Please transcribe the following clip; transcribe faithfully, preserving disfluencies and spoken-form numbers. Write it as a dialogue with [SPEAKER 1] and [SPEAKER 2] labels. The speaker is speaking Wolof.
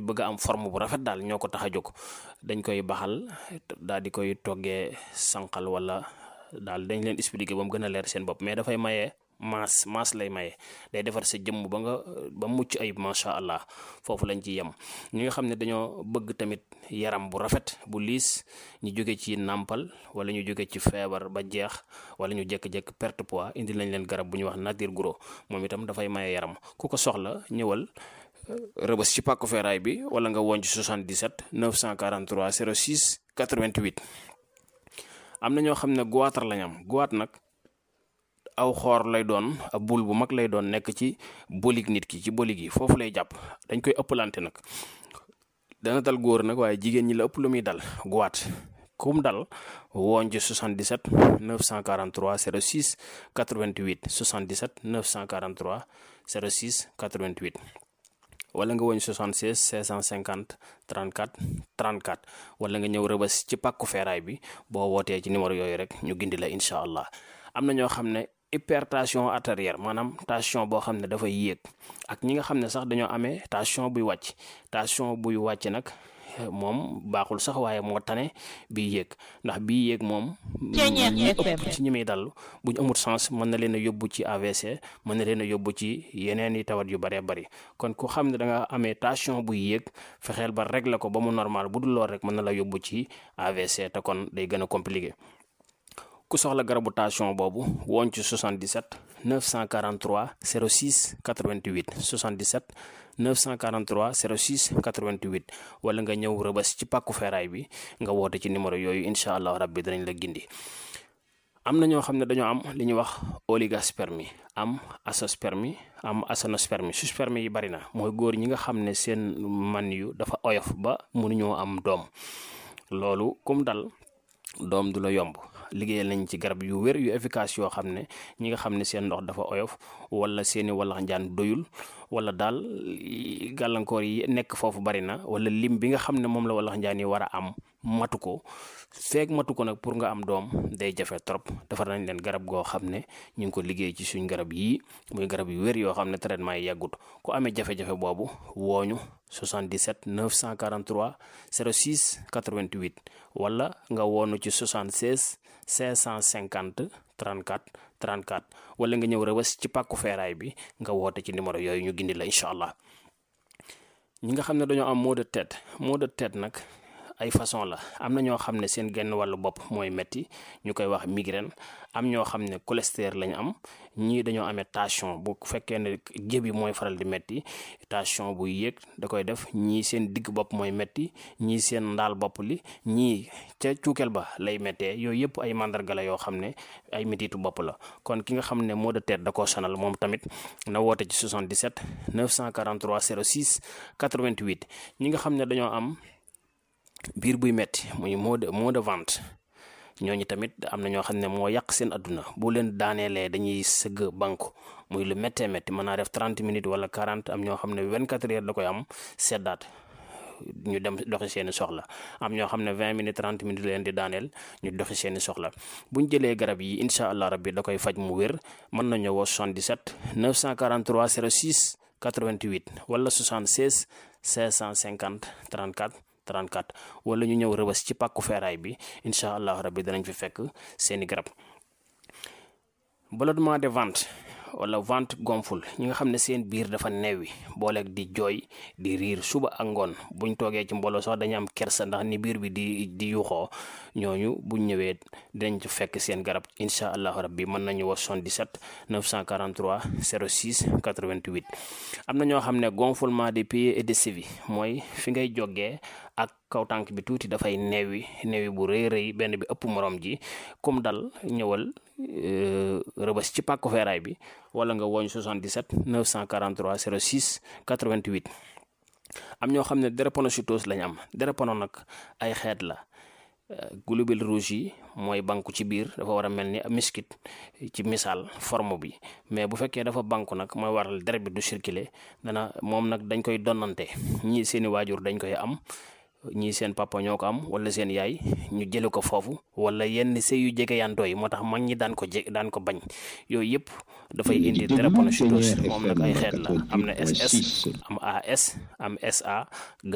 [SPEAKER 1] bëgg a am forme bu rafet daal ñoo ko tax a jóg dañ koy baxal daal di koy toggee sànqal wala daal dañ leen expliquer ba mu gën a leer seen bopp mais dafay maye maas maas lay maye day defar sa jëmm ba nga ba mucc ayib macha allah foofu lañ ci yem. ñi nga xam ne dañoo bëgg tamit yaram bu rafet bu liis ñu jóge ci nàmpal wala ñu jóge ci feebar ba jeex wala ñu jékki-jékki perte poids indi lañ leen garab bu ñuy wax nature gros moom itam dafay maye yaram ku ko soxla ñëwal Rëbës ci pàkku feeraay bi wala nga woon ci soixante-dix-sept neuf cent quarante-trois zéro six quatre-vingt-huit. am na ñoo xam ne goitre lañ am goitre nag aw xoor lay doon ab bul bu mag lay doon nekk ci bolig nit ki ci bolig yi foofu lay jàpp dañ koy ëppalante nag dana dal góor nag waaye jigéen ñi la ëpp lu muy dal goitre kum dal woon ci soixante-dix-sept neuf cent quarante-trois zéro six quatre-vingt-huit soixante-dix-sept neuf cent quarante-trois zéro six quatre-vingt-huit wala nga woñ soixante-seize cinq cent cinquante trente-quatre trente-quatre wala nga ñëw Rëbës ci pàkku feeraay bi boo wootee ci numéro yooyu rek ñu gindi la incha allah. am na ñoo xam ne hypertension artérielle maanaam tension boo xam ne dafay yéeg ak ñi nga xam ne sax dañoo amee tension buy wàcc tension buy wàcc nag moom baaxul sax waaye moo tane bii yéeg ndax bii yéeg moom ñi ëpp ci ñi muy dal bu ñu amul sens mën na leen a yóbbu ci A V C mën na leen a yóbbu ci yeneen i tawat yu bëree bëri kon ku xam ne da nga amee tension buy yéeg fexeel ba régler ko ba mu normal bu dul lool rek mën na la yóbbu ci A V C te kon day gën a compliqué. ku soxla garabu tension boobu woon ci soixante-dix-sept neuf cent quarante-trois zéro six quatre-vingt-huit soixante-dix-sept neuf cent quarante-trois zéro six quatre-vingt-huit wala nga ñëw Rëbës ci pàkku feeraay bi nga woote ci numéro yooyu incha allah rabbi danañ la gindi. am na ñoo xam ne dañoo am li ñuy wax oligospermie am azoospermie am aténospermie sperme yi bari na mooy góor ñi nga xam ne seen man yu dafa oyof ba mënuñoo am doom loolu kum dal doom du la yomb. liggéeyal nañ ci garab yu wér yu efficace yoo xam ne ñi nga xam ne seen ndox dafa oyof wala seeni wallax njaan doyul wala daal gàllankoor yi nekk foofu bari na wala lim bi nga xam ne moom la wallax njaan yi war a am matu ko feeg matu ko nag pour nga am doom day jafe trop defar nañ leen garab goo xam ne ñu ngi ko liggéey ci suñ garab yii muy garab yu wér yoo xam ne traitement yi yàggut ku amee jafe-jafe boobu wooñu soixante-dix-sept neuf cent quarante-trois zéro six quatre-vingt-huit wala nga woonu ci soixante-seize cinq cent cinquante trente-quatre trente-quatre wala nga ñëw Rëbës ci pàkku feeraay bi nga woote ci numéro yooyu ñu gindi la incha allah. ñi nga xam ne dañoo am maux de tête maux de tête nag ay façon la am na ñoo xam ne seen genn wàllu bopp mooy metti ñu koy wax migraine am ñoo xam ne cholestérol lañ am ñii dañoo amee tension bu fekkee ne jëbi mooy faral di metti tension buy yéeg da koy def ñii seen digg bopp mooy metti ñii seen ndaal bopp li ñii ca cuukeel ba lay méttee yooyu yëpp ay mandarga la yoo xam ne ay mettitu bopp la kon ki nga xam ne maux de tête da koo sonal moom tamit na woote ci soixante-dix-sept neuf cent quarante-trois zéro six quatre-vingt-huit ñi nga xam ne dañoo am biir buy metti muy maux de maux de ventre ñooñu tamit am na ñoo xam ne moo yàq seen adduna bu leen daaneelee dañuy sëgg banku muy lu méttee métti mën naa def trente minutes wala quarante am ñoo xam ne vingt-quatre heures da koy am seddaat ñu dem doxi seeni soxla am ñoo xam ne vingt minutes trente minutes leen di daaneel ñu doxi seeni soxla buñ jëlee garab yi incha allah rabbi da koy faj mu wér mën nañu woo soixante-dix-sept neuf cent quarante-trois zéro six quatre-vingt-huit wala soixante-seize cinq cent cinquante trente-quatre trente-quatre wala ñu ñëw Rëbës ci pàkku feeraay bi incha allah rabbi danañ fi fekk seeni garab. ballonnement de ventre wala ventre gonfle ñi nga xam ne seen biir dafa neewi booleeg di jooy di riir suba ak ngoon buñ toogee ci mbooloo sax dañu am kersa ndax ni biir bi di di yuuxoo ñooñu buñ ñëwee dinañ ci fekk seen garab incha allahu rabbi mën nañu wax soixante-dix-sept neuf cent quarante-trois zéro six quatre-vingt-huit. am na ñoo xam ne gonflement des pieds et des chevilles mooy fi ngay jógee ak kaw tànk bi tuuti dafay neewi neewi bu rëy rëy benn bi ëpp morom ji comme dal ñëwal Rëbës ci pàkku feeraay bi wala nga woñ soixante-dix-sept neuf cent quarante-trois zéro six quatre-vingt-huit. am ñoo xam ne drépanocytose lañ am drépano nag ay xeet la globules rouges yi mooy banku ci biir dafa war a mel ni miskit ci misaal forme bi mais bu fekkee dafa banku nag mooy waral deret bi du circuler dana moom nag dañ koy donnante ñii seeni waajur dañ koy am ñii seen papa ñoo ko am wala seen yaay ñu jële ko foofu wala yenn sëy yu jege yantoo yi moo tax mag ñi daan ko je daan ko bañ yooyu yëpp dafay indi drépanocytose moom nag ay xeet la am na S S am A S am S A